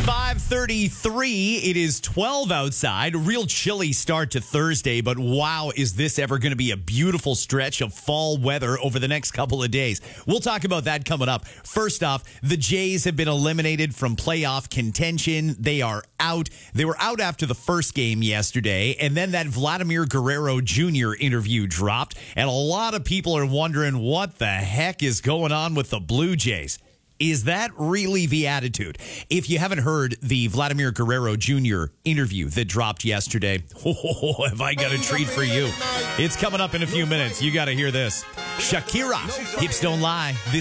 5:33. It is 12 outside. A real chilly start to Thursday, but wow, is this ever going to be a beautiful stretch of fall weather over the next couple of days? We'll talk about that coming up. First off, the Jays have been eliminated from playoff contention. They are out. They were out after the first game yesterday, and then that Vladimir Guerrero Jr. interview dropped, and a lot of people are wondering what the heck is going on with the Blue Jays. Is that really the attitude? If you haven't heard the Vladimir Guerrero Jr. interview that dropped yesterday, have I got a treat for you. It's coming up in a few minutes. You got to hear this. Shakira, Hips Don't Lie.